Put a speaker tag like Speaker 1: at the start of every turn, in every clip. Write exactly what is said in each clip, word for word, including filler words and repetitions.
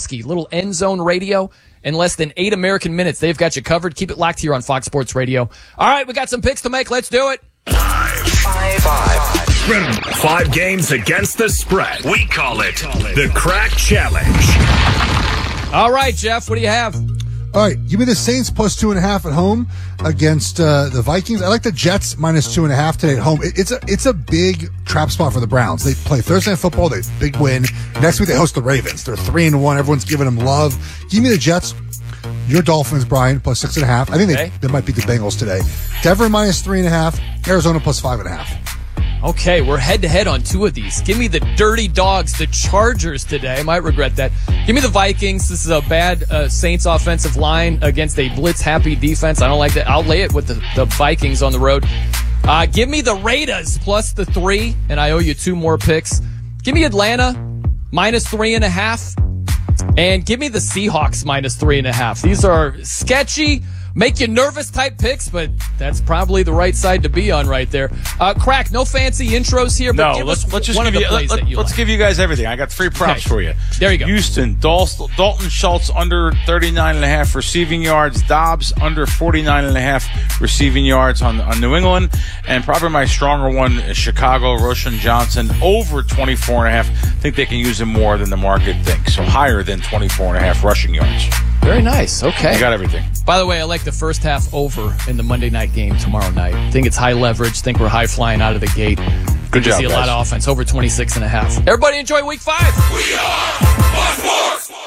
Speaker 1: Gronkowski, little end zone radio. In less than eight American minutes, they've got you covered. Keep it locked here on Fox Sports Radio. All right, we got some picks to make. Let's do it.
Speaker 2: Five. Five. Five. Five games against the spread. We call it the Crack Challenge.
Speaker 1: All right, Jeff, what do you have?
Speaker 3: All right, give me the Saints plus two and a half at home against uh, the Vikings. I like the Jets minus two and a half today at home. It, it's a it's a big trap spot for the Browns. They play Thursday Night Football. They big win. Next week they host the Ravens. They're three and one. Everyone's giving them love. Give me the Jets. Your Dolphins, Brian, plus six and a half. I think
Speaker 1: Okay.
Speaker 3: they, they might beat the Bengals today. Denver minus three and a half. Arizona plus five and a half.
Speaker 1: Okay, we're head-to-head on two of these. Give me the Dirty Dogs, the Chargers today. I might regret that. Give me the Vikings. This is a bad uh, Saints offensive line against a blitz-happy defense. I don't like that. I'll lay it with the, the Vikings on the road. Uh, give me the Raiders plus the three, and I owe you two more picks. Give me Atlanta minus three and a half, and give me the Seahawks minus three and a half. These are sketchy, make you nervous type picks, but that's probably the right side to be on right there. Uh, Crack, no fancy intros here, but
Speaker 4: No,
Speaker 1: give
Speaker 4: let's
Speaker 1: us
Speaker 4: let's just
Speaker 1: one
Speaker 4: give
Speaker 1: of the
Speaker 4: you,
Speaker 1: plays
Speaker 4: let,
Speaker 1: that you
Speaker 4: let's
Speaker 1: like.
Speaker 4: give you guys everything. I got three props
Speaker 1: Okay.
Speaker 4: for you.
Speaker 1: There you go.
Speaker 4: Houston, Dal- Dalton Schultz under thirty-nine and a half receiving yards. Dobbs under forty-nine and a half receiving yards on, on New England. And probably my stronger one is Chicago, Roshan Johnson over twenty-four and a half. I think they can use him more than the market thinks. So higher than twenty-four and a half rushing yards.
Speaker 1: Very nice. Okay.
Speaker 4: You got everything.
Speaker 1: By the way, I like the first half over in the Monday night game tomorrow night. I think it's high leverage. Think we're high flying out of the gate.
Speaker 4: Good
Speaker 1: to
Speaker 4: job,
Speaker 1: see a
Speaker 4: guys.
Speaker 1: lot of offense. Over twenty-six and a half. Everybody enjoy week five.
Speaker 2: We are Fox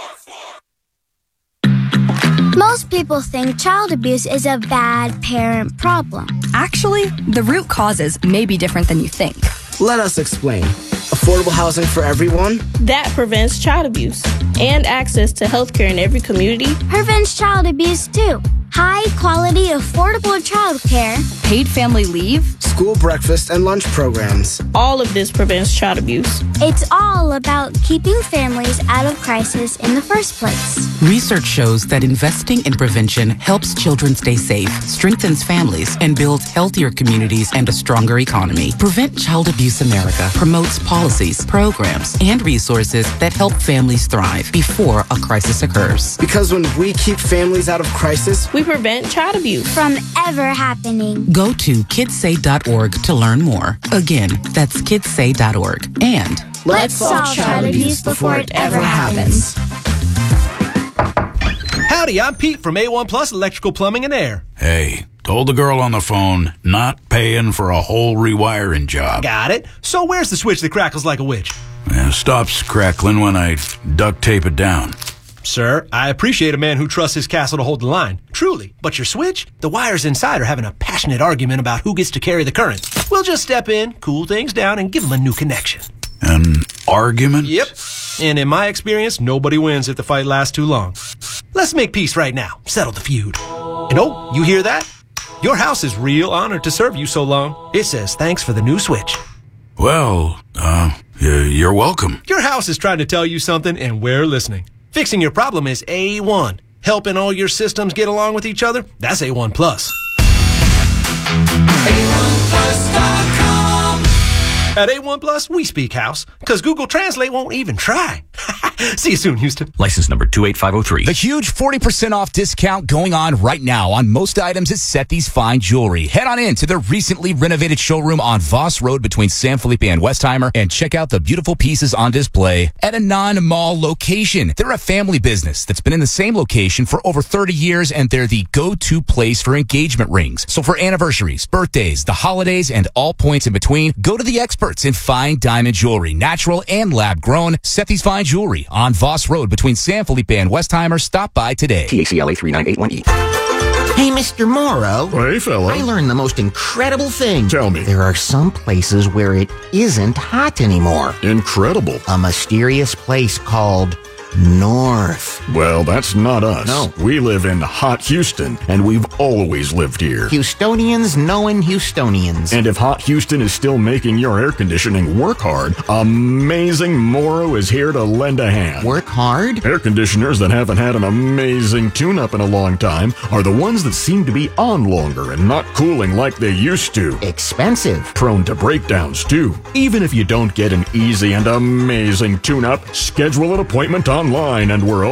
Speaker 2: Sports.
Speaker 5: Most people think child abuse is a bad parent problem.
Speaker 6: Actually, the root causes may be different than you think.
Speaker 7: Let us explain. Affordable housing for everyone?
Speaker 8: That prevents child abuse and access to healthcare in every community.
Speaker 5: Prevents child abuse too. High quality, affordable childcare.
Speaker 6: Paid family leave,
Speaker 7: School breakfast and lunch programs.
Speaker 8: All of this prevents child abuse.
Speaker 5: It's all about keeping families out of crisis in the first place.
Speaker 9: Research shows that investing in prevention helps children stay safe, strengthens families, and builds healthier communities and a stronger economy. Prevent Child Abuse America promotes policies, programs, and resources that help families thrive before a crisis occurs.
Speaker 7: Because when we keep families out of crisis,
Speaker 8: we prevent child abuse
Speaker 5: from ever happening.
Speaker 9: Go to kids say dot org to learn more. Again, that's kids say dot org. And
Speaker 5: let's solve child abuse before it ever happens.
Speaker 10: Howdy, I'm Pete from A one Plus Electrical Plumbing and Air.
Speaker 11: Hey, told the girl on the phone, not paying for a whole rewiring job.
Speaker 10: Got it. So where's the switch that crackles like a witch?
Speaker 11: It stops crackling when I duct tape it down.
Speaker 10: Sir, I appreciate a man who trusts his castle to hold the line. Truly. But your switch? The wires inside are having a passionate argument about who gets to carry the current. We'll just step in, cool things down, and give them a new connection.
Speaker 11: An argument?
Speaker 10: Yep. And in my experience, nobody wins if the fight lasts too long. Let's make peace right now. Settle the feud. And oh, you hear that? Your house is real honored to serve you so long. It says thanks for the new switch.
Speaker 11: Well, uh, you're welcome.
Speaker 10: Your house is trying to tell you something, and we're listening. Fixing your problem is A one. Helping all your systems get along with each other? That's A one Plus. A one plus dot com. At A one Plus, we speak house, because Google Translate won't even try. See you soon, Houston.
Speaker 12: License number two eight five oh three.
Speaker 13: The huge forty percent off discount going on right now on most items at Sethi's Fine Jewelry. Head on in to the recently renovated showroom on Voss Road between San Felipe and Westheimer and check out the beautiful pieces on display at a non-mall location. They're a family business that's been in the same location for over thirty years, and they're the go-to place for engagement rings. So for anniversaries, birthdays, the holidays, and all points in between, go to the experts in fine diamond jewelry, natural and lab-grown. Sethi's Fine Jewelry on Voss Road between San Felipe and Westheimer. Stop by today.
Speaker 12: T A C L A three nine eight one E.
Speaker 14: Hey, Mister Morrow.
Speaker 15: Hey, fella.
Speaker 14: I learned the most incredible thing.
Speaker 15: Tell me.
Speaker 14: There are some places where it isn't hot anymore.
Speaker 15: Incredible.
Speaker 14: A mysterious place called North.
Speaker 15: Well, that's not us.
Speaker 14: No.
Speaker 15: We live in hot Houston, and we've always lived here.
Speaker 14: Houstonians knowing Houstonians.
Speaker 15: And if hot Houston is still making your air conditioning work hard, Amazing Morrow is here to lend a hand.
Speaker 14: Work hard?
Speaker 15: Air conditioners that haven't had an amazing tune-up in a long time are the ones that seem to be on longer and not cooling like they used to.
Speaker 14: Expensive.
Speaker 15: Prone to breakdowns, too. Even if you don't get an easy and amazing tune-up, schedule an appointment online and we're